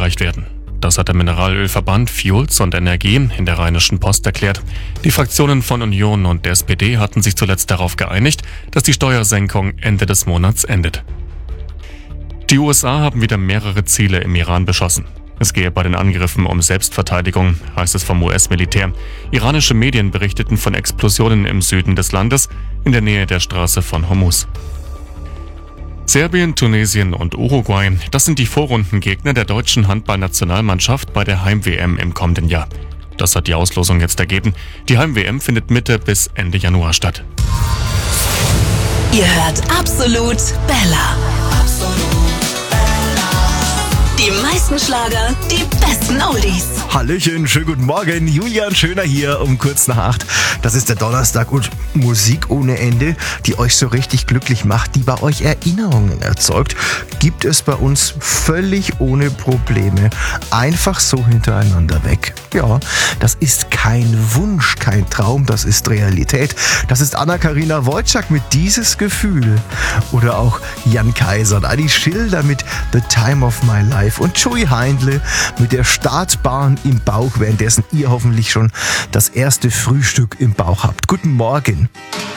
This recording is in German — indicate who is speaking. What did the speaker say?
Speaker 1: erreicht werden. Das hat der Mineralölverband Fuels und Energie in der Rheinischen Post erklärt. Die Fraktionen von Union und der SPD hatten sich zuletzt darauf geeinigt, dass die Steuersenkung Ende des Monats endet. Die USA haben wieder mehrere Ziele im Iran beschossen. Es gehe bei den Angriffen um Selbstverteidigung, heißt es vom US-Militär. Iranische Medien berichteten von Explosionen im Süden des Landes in der Nähe der Straße von Hormuz. Serbien, Tunesien und Uruguay, das sind die Vorrundengegner der deutschen Handballnationalmannschaft bei der Heim-WM im kommenden Jahr. Das hat die Auslosung jetzt ergeben. Die Heim-WM findet Mitte bis Ende Januar statt.
Speaker 2: Ihr hört Absolut Bella. Die meisten Schlager, die besten Oldies.
Speaker 3: Hallöchen, schönen guten Morgen. Julian Schöner hier um kurz nach 8. Das ist der Donnerstag und Musik ohne Ende, die euch so richtig glücklich macht, die bei euch Erinnerungen erzeugt, gibt es bei uns völlig ohne Probleme. Einfach so hintereinander weg. Ja, das ist kein Wunsch, kein Traum, das ist Realität. Das ist Anna-Karina Wojcik mit Dieses Gefühl. Oder auch Jan Kaiser und Adi Schilder mit The Time of My Life. Und Joey Heindle mit der Startbahn im Bauch, währenddessen ihr hoffentlich schon das erste Frühstück im Bauch habt. Guten Morgen.